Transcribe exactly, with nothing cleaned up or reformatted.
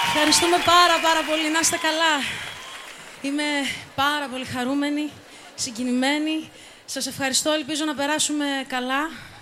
Ευχαριστούμε πάρα πάρα πολύ. Να είστε καλά. Είμαι πάρα πολύ χαρούμενη, συγκινημένη. Σας ευχαριστώ. Ελπίζω να περάσουμε καλά.